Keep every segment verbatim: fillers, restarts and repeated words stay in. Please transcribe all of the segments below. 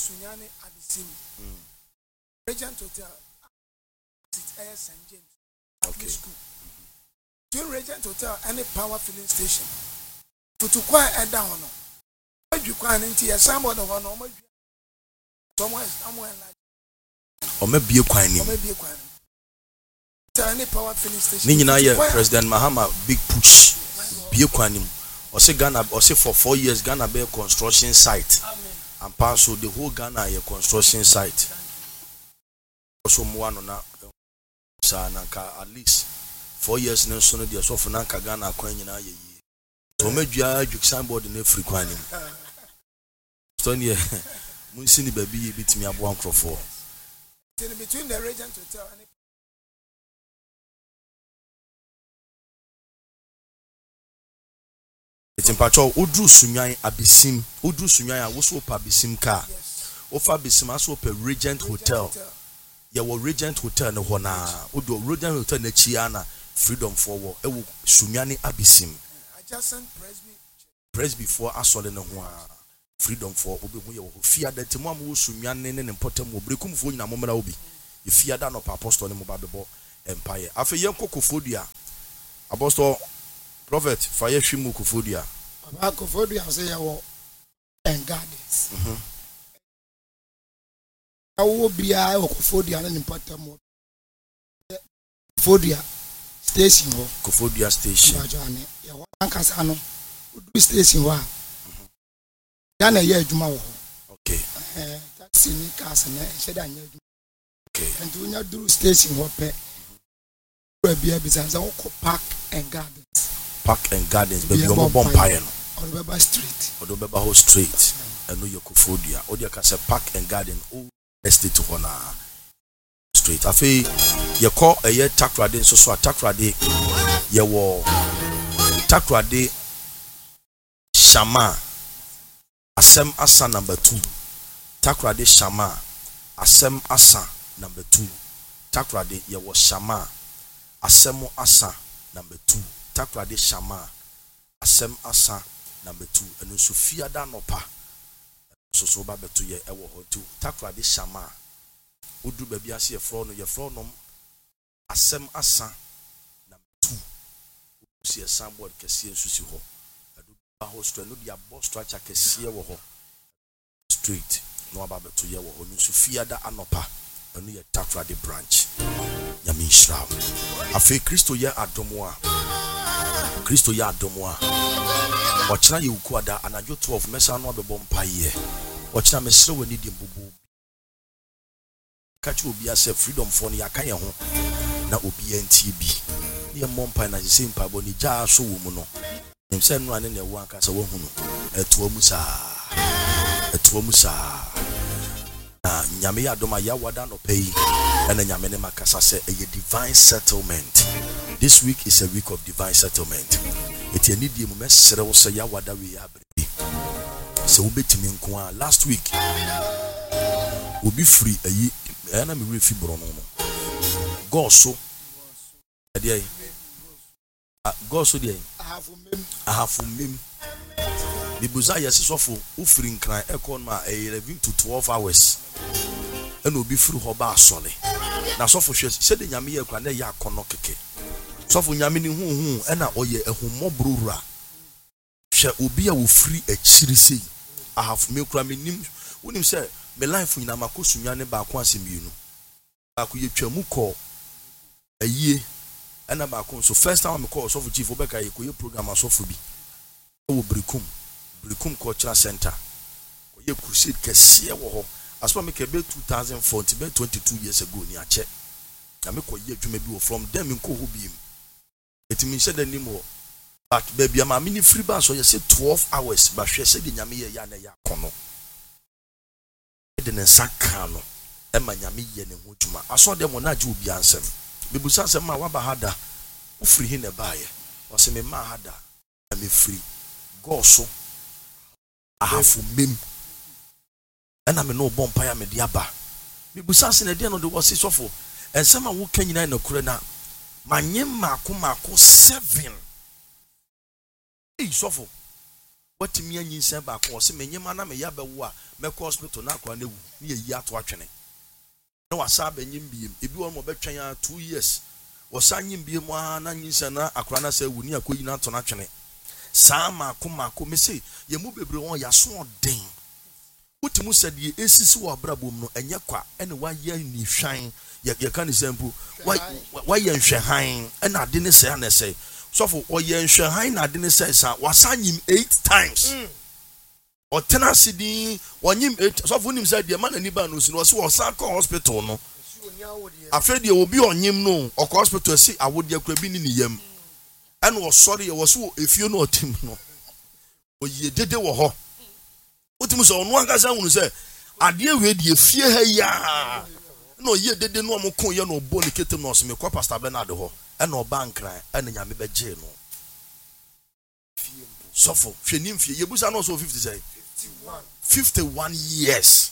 Sunyani Abisim. Regent Hotel. It's Air Saint James. Okay. School. Between Regent Hotel and a power filling station. For to quiet a down. What you can't into a somebody of one. Somewhere, somewhere like. Or maybe a quine. Or maybe a quine. Any power filling station. Nina, President Mahama, big push. Be a quine. Or say Ghana, or say for four years, Ghana be a construction site. Amen. And pass so the whole Ghana a construction site. Also, one on that. At least four years no so no dey so for nanka Ghana kwan nyina ye yi so medua adwuk signboard na free kwan nim so ne mun sini ba bi bitimi abo ankrofo in between the Regent Hotel and it's in patrol odru sunwan abisim odru sunwan a wo so pa abisim ka wo fa abisim aso pa Regent Hotel. Your Regent Hotel no hona odo Regent Hotel na chiana Freedom for war e wo Sunyani Abisim adjacent Presby Presby for asole no ho a Freedom for obi ho ye wo fia da temu am wo Sunyani ne ne potem wo brekum fo nyina momra obi e fia da no pa apostle ne mo ba bebo empire afa yen kokofodia apostle prophet fire hwimu kofodia baba kofodia say ya wo en gardens mhm awo bia e kofodia na nimpatam mo kofodia station ho kofodia station ajane ya wankasa no udu station ho ya na ye adwuma ho okay eh taxi ni cars na e sheda anya adwuma okay and unya duru station ho pe bia bia za ko park and gardens park and gardens be bi mo bompire no Odobeba street Odobeba ho street eno ye kofodia odia ka se park and garden o estate hona straight afi ye call eye takrade so so takrade ye wo takrade shama asem asa number two takrade shama asem asa number two takrade ye wo shama asem asa number two takrade shama asem asa number two eno so fiada nopa so so ba beto ye ewo ho tu takrade shama odu ba bia se ye fro no ye fro no asem asa number two si samboard kese ensusi ho adu ba ho street no dia boss structure kese wo ho street no ba beto ye wo ho no so fiada anopa enu ye takrade branch nyame israel afi Kristo ye adomo a Kristo ye adomo a ochina ye ukuada anajo twelve mesa no abebo mpaye ochina mesre wani di mbubu kachi obi ase Freedom for ni aka ye ho na obi enti bi ne mo mpaye na se mpa bo ni ja so wo mu no nimse no ane na ewo aka se wo hu no eto mu sa eto mu sa na nyame ya adoma ya wada no pay na nyame ne makasa se a divine settlement. This week is a week of divine settlement. Eti ani die mu mesere wo se ya wada we ya abre se wo betimi nko a last week obi free ayi na me refi bro no no go so dey go so dey ahafu mem ahafu mem bibuza yes sofo wo free nkran ekon ma eleven to twelve hours ena obi free ho ba asole na sofo hwe se de nyame ye kwa na ya akono keke sofo nyame ni huhu ena oye ehummo brura hwe obi a wo free akiri sei ahafu me kura me nim wonim se me life nyina makosu nwane ba ko asemienu ba ko ye twamu ko ayie ena ba ko so first time me call sofo chief obeka ye ko ye program asofo bi wo brikum brikum cultural center ko ye crusade kese wo ho asoma me ke be two thousand four be twenty-two years ago ni ache na me ko ye adwuma bi wo from them nko ho bi etimi se danim wo but baby ama mini free bus so ye say twelve hours ba hwe se de nyame ye ya na ya kono de ne saka no e ma nyame ye ne ho dwuma aso de mo na je obi ansem bebusa ansem ma wa ba hada wo free hin ne baaye wo se me ma hada na me free go so ahafu mem ena me no bompa ya me de aba bebusa ansem na de no de wo se sofo ensem a wo kanyina na kure na manye mako mako seven. Hey, sofo. what me and you send back was me nyama me ya bewo me hospital na kwa newu ne yi ato atwene na wasa benyim biem ebi won mo betwen ya two years wasanyim biem a na nyinsa na akra na sa wu ne akoyi na ato na atwene saa maako maako me say ye mu bebre won ya so den utimu sade esisi wo abrabom no enye kwa ene wa ye ni hwan ye ye kan example wa wa ye nhwehan ena ade ne say na say so for o ye nhwehan na ade ne say sa wasanyim eight times o tenasi di wonyim eight so for nim say de man ani ba no si no so wo san ko hospital no afedi obi onyim no o hospital si awodi akura bi ni ni yam ena o sorry ye wo so efie no otim no o ye dede wo ho utimu so onu akasa hunu se ade we de efie ha ya no ye dede no mo kon ye no bo ni ketem no so me kwa pastor Bernard ho e no bankran e na nyame beje no sofo hwenim fie ye busa no so fifty say fifty-one fifty-one years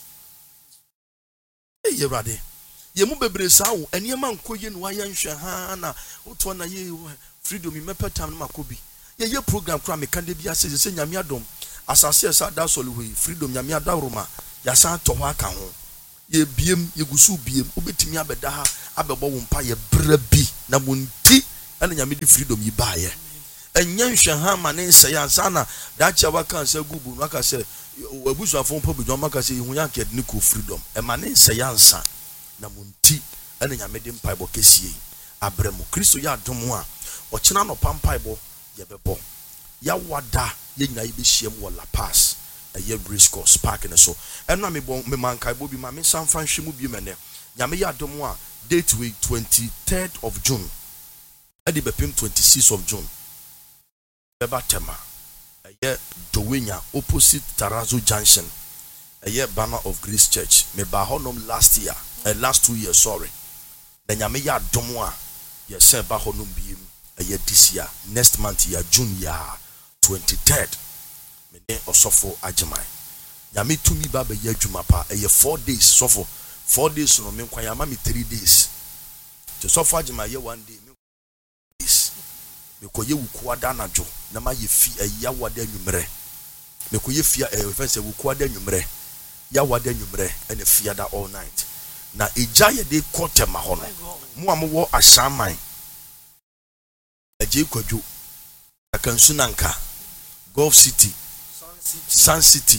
e ye brade ye mu bebre sa wo enema nkoye no aye nhwe ha na oto na ye freedom me petam na makobi ye ye program kra me kan de bia se se nyame adom asase esa da soluwe freedom nyame adaroma ya san to ho aka ho ye biem ye gusu biem obetimi abeda ha abebo wo mpa ye bra bi na munti ana nyame di freedom yi baaye enye nhwe ha ma ne nse ya ansa na da cha waka nsa gubu no aka se abusu afon po bedwa maka se hu ya ked ni ko freedom e ma ne nse ya ansa na munti ana nyame di mpa bo kesie abremu Kristo ya dom a o kina no pampa bo ye bebo ya wada ye nyina ibe hiem wo La Paz eye Race Course Park ne so eno me bon me mankai bo bi ma me sanfa hwemu bi mene nyame ya dom a date week twenty-third of June edi bepim twenty-sixth of June beba tema eye Dowenya opposite Tarazo Junction eye Banner of Grace Church me ba honom last year uh, last two years sorry na nyame ya dom a ye se ba honom biem eye this year next month ya June ya twenty-third mene osofo agimai nyame tumi ba be adwuma pa eye four days sofo four days no me nkwa ya ma me three days to sofo agimai ye one day me days me koye wuku ada najo na ma ye fi ya wada anwumre me koye fi e fense wuku ada anwumre ya wada anwumre ene fi ada all night na eja ye de kotema ho no mo amwo ashaman eje kwadwo akansunanka Gulf City, Sun City,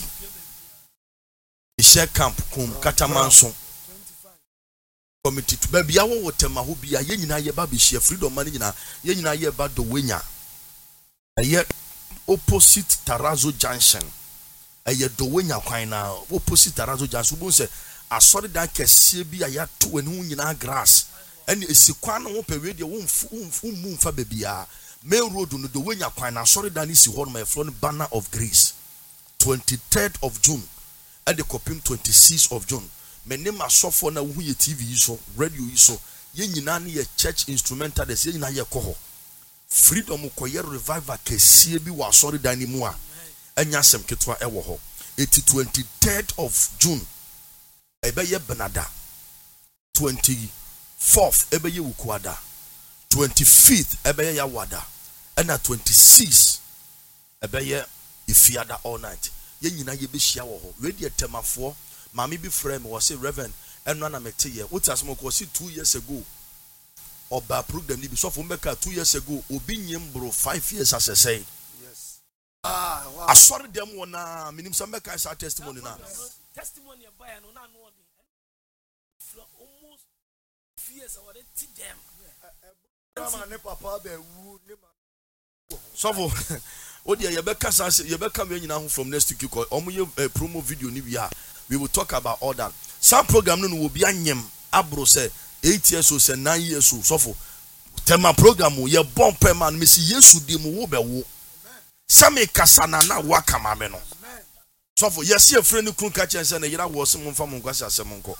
Ishe Camp, Kum, Katamanson, Committee to baby. I want to tell be a yenina ye baby share freedom money na yenina ye about the Dowenya. A year opposite Tarazo Junction. A year Dowenya Quina opposite Tarazo Junction. Who say I saw that can be a year two and who grass. And it's a quan won't pay radio won't moon for baby. Main road on the Dowenya Quina. Sorry, that is one my front Banner of Grace. twenty-third of June. At the Copim twenty-sixth of June. My name is Sofo na who ye T V so, radio so. Ye nyinani ye church instrumental des ye nyina ye koho. Freedom koye revival kesie bi wa sorry dani mu a. Enya sem ketwa ewo ho. Eti twenty-third of June. Ebe ye Benada. twenty-fourth ebe ye Wukwada. twenty-fifth ebe ye Yawada. Ena twenty-sixth ebe ye Ifiada all night. Ye nyina ye be hia wo ho. Ready temafo mami bi frame was say Reverend eno na mete ye. What as mo ko see two years ago. Oba program ni bi so for mbeka two years ago obi nyem bro five years as I say. Yes. Ah, wow. I saw them one na minim some mbeka is testimony na. Testimony buy no na no for almost years I to them. Mama ne papa be wu ne ma. So for Odia Yebeka says Yebeka me nyina from next week ko omo ye promo video ni bia we will talk about all that. Some program no will be anyem abro say eight years or say nine years or so for tema program ye bon pema me si Yesu di mu wo be wo. Same kasana na waka ma me no. So for yes ye friend kun ka chen say na yira wo se mo fa mo kwase asem nko.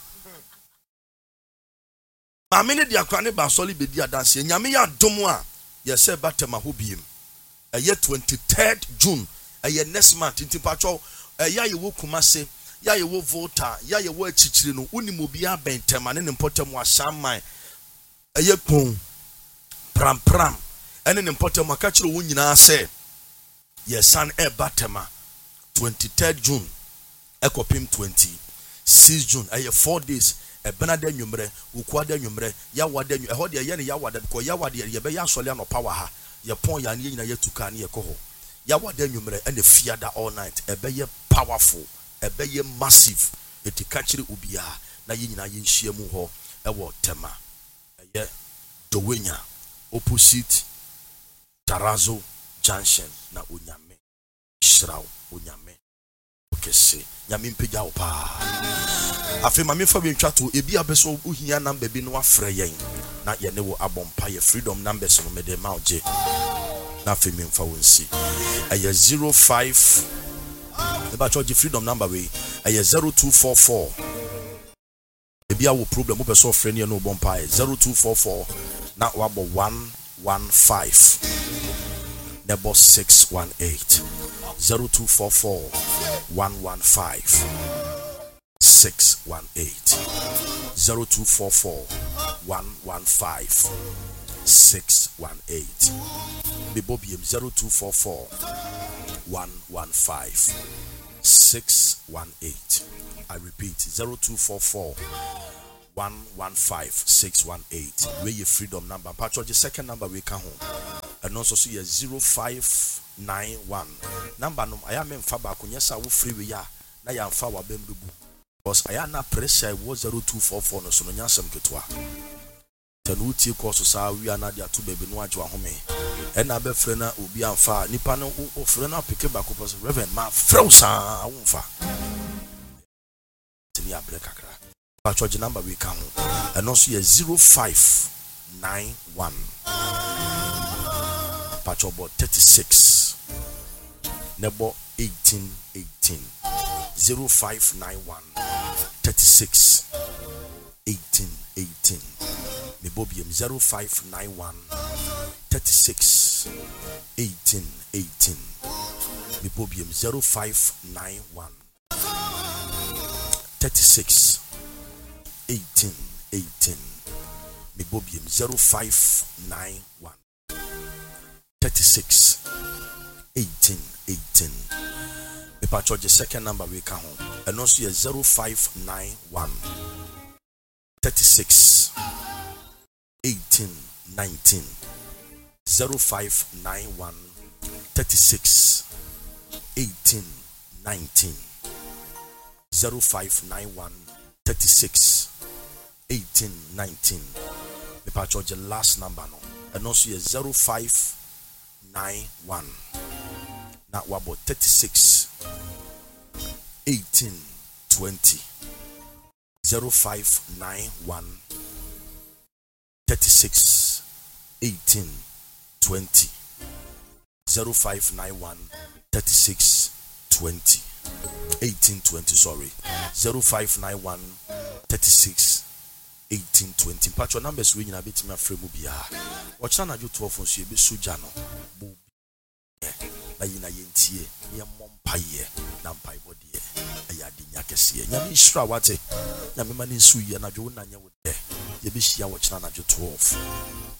Ma me ne dia kwa ne ba soli be dia dance nyame ya dom a ye say batema ho biem. A year twenty-third June, a year next month in Timpacho, a ya ye wo Kumase, ya ye wo Volta, ya ye wo Chichino, Unimobia Benteman and important was Shamai, a year pong, pram pram, and an important Makacho Unina say, yes, son e batema, twenty-third June ekopim twenty-sixth June ɛyɛ four days ɛbɛna da nwumre ukwa da nwumre yawa da nwumre ɛhɔ de ɛyɛ ne yawa da because yawa de yɛ bɛ yɛ asɔle anɔpa wa ha yɛ pɔn ya ne nyina yɛ tuka ne yɛ kɔ hɔ yawa da nwumre ɛna fiada all night ɛbɛyɛ powerful ɛbɛyɛ massive eti kakyire obia na yɛ nyina yɛ nhyia mu hɔ ɛwɔ tema ɛyɛ Dowenya opposite Tarazo Junction na onyame Shrao onyame okese nyame mpegya wo pa afi mame fa bi ntwa to ebi abeso ohia number bi no afrɛ yɛn na yɛ ne wo abompa yɛ freedom numbers no mede ma oje na afi me mfa wonsi ɛyɛ zero five eba charge freedom number we ɛyɛ zero two four four ebi awo problem obeso frɛ ne no bompa zero two four four na wabo one one five nebo six one eight zero two four four one one five six one eight zero two four four one one five six one eight Bibobium zero two four four one one five six one eight. I repeat zero two four four one one five six one eight. Where your freedom number. Patro the second number we can home. And also see a zero five nine one. Number no I am in Faba Kunyasa wo free we ya na ya mfa wa bemrubu. Because I am na pressure was zero two four four no so no nyasem ketwa. Tenuti course sa we are na dia to baby no adwa home. E na be frɛ na obi amfa nipa no o frɛ na pick back up Reverend ma frɛ sa wonfa. Tini abre kakra. Patro the number we can home. And also a zero five nine one. Patro about thirty-six nebo eighteen eighteen zero five nine one thirty-six eighteen eighteen me bobium zero five nine one thirty-six eighteen eighteen me bobium zero five nine one thirty-six eighteen eighteen me bobium zero five nine one thirty-six eighteen eighteen. Me patch the second number we can home. And also a zero five nine one thirty-six eighteen nineteen zero five nine one thirty-six eighteen nineteen zero five nine one thirty-six eighteen nineteen. Me patch the last number no. And also a zero five nine one now about thirty-six eighteen twenty zero five nine one thirty-six eighteen twenty zero five nine one thirty-six twenty eighteen twenty sorry zero five nine one thirty-six eighteen twenty. Patch numbers we na bit me frame bia. Watch na ju twelve nso e be soja no. Bo na yina yentie ye mompaye na mpai bodie ayade nyakese nyame isra wate nyame mane nsu ye na ju na nya wo de ye be hia watch na ju twelve